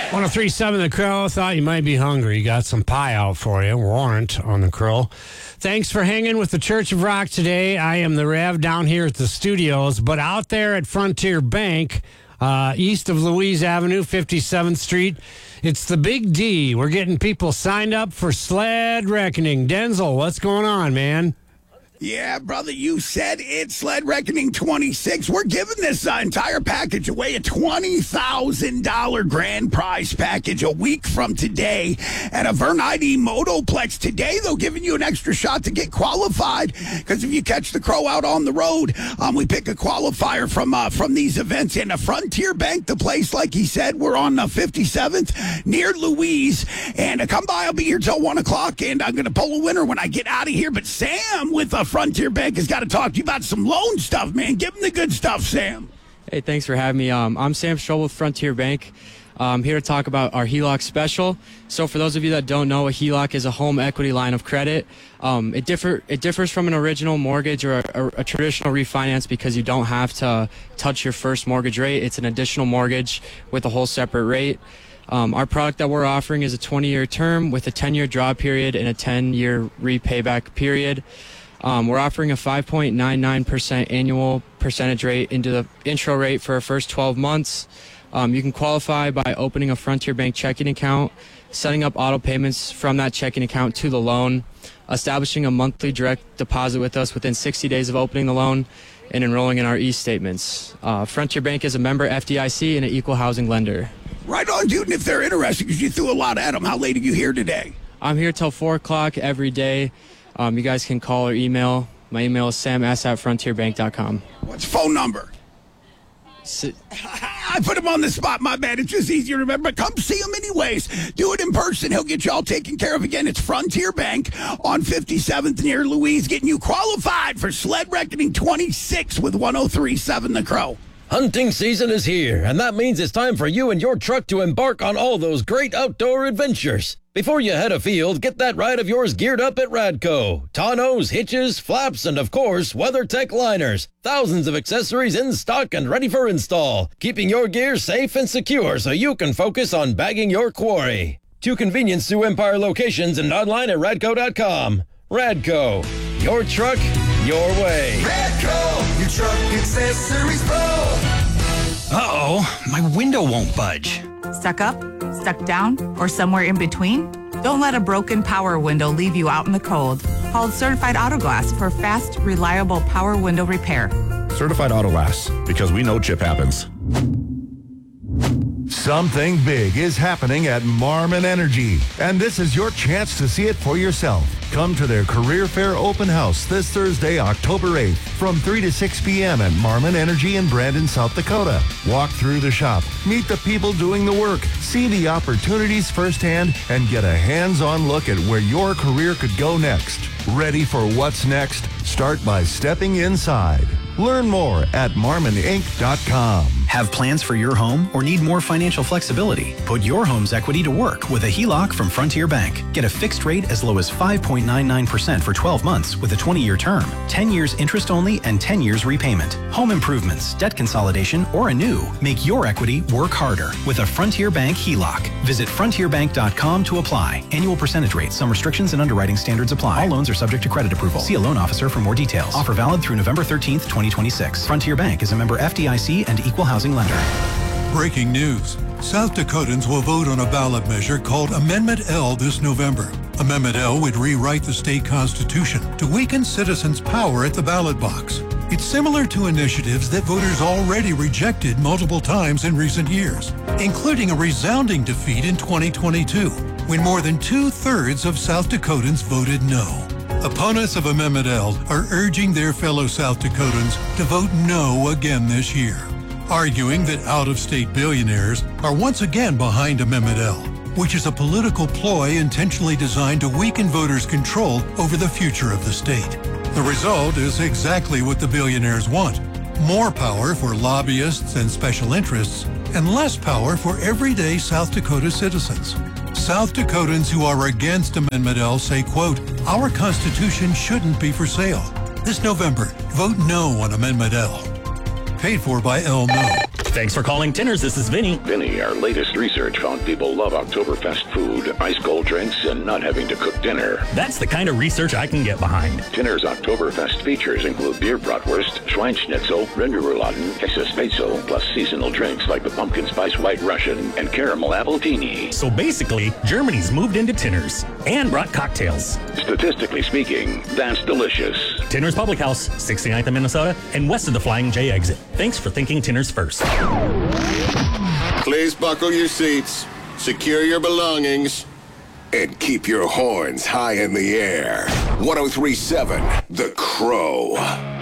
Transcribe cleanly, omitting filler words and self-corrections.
103.7 The Crow. Thought you might be hungry. Got some pie out for you. Warrant on the Crow. Thanks for hanging with the Church of Rock today. I am the Rev down here at the studios, but out there at Frontier Bank, east of Louise Avenue, 57th Street, it's the Big D. We're getting people signed up for Sled Reckoning. Denzel, what's going on, man? Yeah, brother, you said it. Sled Reckoning 26. We're giving this entire package away, a $20,000 grand prize package a week from today at a Vern ID Motoplex. Today, though, giving you an extra shot to get qualified, because if you catch the Crow out on the road, we pick a qualifier from these events. And a Frontier Bank, the place, like he said, we're on 57th near Louise. And come by, I'll be here till 1 o'clock, and I'm going to pull a winner when I get out of here. But Sam with Frontier Bank has got to talk to you about some loan stuff, man. Give them the good stuff, Sam. Hey, thanks for having me. I'm Sam Strobel with Frontier Bank. I'm here to talk about our HELOC special. So for those of you that don't know, a HELOC is a home equity line of credit. It differs from an original mortgage or a traditional refinance because you don't have to touch your first mortgage rate. It's an additional mortgage with a whole separate rate. Our product that we're offering is a 20-year term with a 10-year draw period and a 10-year repayback period. We're offering a 5.99% annual percentage rate into the intro rate for our first 12 months. You can qualify by opening a Frontier Bank checking account, setting up auto payments from that checking account to the loan, establishing a monthly direct deposit with us within 60 days of opening the loan, and enrolling in our e-statements. Frontier Bank is a member FDIC and an equal housing lender. Right on, dude. And if they're interested, because you threw a lot at them, how late are you here today? I'm here till 4 o'clock every day. You guys can call or email. My email is sam@frontierbank.com. What's phone number? I put him on the spot. My bad. It's just easier to remember. Come see him anyways. Do it in person. He'll get you all taken care of. Again, it's Frontier Bank on 57th near Louise, getting you qualified for Sled Reckoning 26 with 103.7 The Crow. Hunting season is here, and that means it's time for you and your truck to embark on all those great outdoor adventures. Before you head afield, get that ride of yours geared up at Radco. Tonneaus, hitches, flaps, and of course, WeatherTech liners. Thousands of accessories in stock and ready for install, keeping your gear safe and secure so you can focus on bagging your quarry. 2 convenience Sioux Empire locations and online at radco.com. Radco, your truck, your way. Radco, your truck accessories pro. Uh-oh, my window won't budge. Stuck up, stuck down, or somewhere in between? Don't let a broken power window leave you out in the cold. Call Certified Auto Glass for fast, reliable power window repair. Certified Auto Glass, because we know chip happens. Something big is happening at Marmon Energy, and this is your chance to see it for yourself. Come to their Career Fair Open House this Thursday, October 8th, from 3 to 6 p.m. at Marmon Energy in Brandon, South Dakota. Walk through the shop, meet the people doing the work, see the opportunities firsthand, and get a hands-on look at where your career could go next. Ready for what's next? Start by stepping inside. Learn more at marmoninc.com. Have plans for your home or need more financial flexibility? Put your home's equity to work with a HELOC from Frontier Bank. Get a fixed rate as low as 5.99% for 12 months with a 20-year term, 10 years interest only, and 10 years repayment. Home improvements, debt consolidation, or a new. Make your equity work harder with a Frontier Bank HELOC. Visit frontierbank.com to apply. Annual percentage rate. Some restrictions and underwriting standards apply. All loans are subject to credit approval. See a loan officer for more details. Offer valid through November 13th, 2026. Frontier Bank is a member FDIC and equal housing lender. Breaking news. South Dakotans will vote on a ballot measure called Amendment L this November. Amendment L would rewrite the state constitution to weaken citizens' power at the ballot box. It's similar to initiatives that voters already rejected multiple times in recent years, including a resounding defeat in 2022, when more than 2/3 of South Dakotans voted no. Opponents of Amendment L are urging their fellow South Dakotans to vote no again this year, arguing that out-of-state billionaires are once again behind Amendment L, which is a political ploy intentionally designed to weaken voters' control over the future of the state. The result is exactly what the billionaires want: more power for lobbyists and special interests, and less power for everyday South Dakota citizens. South Dakotans who are against Amendment L say, quote, "Our Constitution shouldn't be for sale." This November, vote no on Amendment L. Paid for by L No. Thanks for calling Tinners. This is Vinny. Vinny, our latest research found people love Oktoberfest food, ice cold drinks, and not having to cook dinner. That's the kind of research I can get behind. Tinner's Oktoberfest features include beer bratwurst, Schweinsschnitzel, Rinderrouladen, Käsespätzle, plus seasonal drinks like the pumpkin spice white Russian and caramel appletini. So basically, Germany's moved into Tinners and brought cocktails. Statistically speaking, that's delicious. Tinners Public House, 69th in Minnesota, and west of the Flying J exit. Thanks for thinking Tinners first. Please buckle your seats, secure your belongings, and keep your horns high in the air. 103.7 The Crow.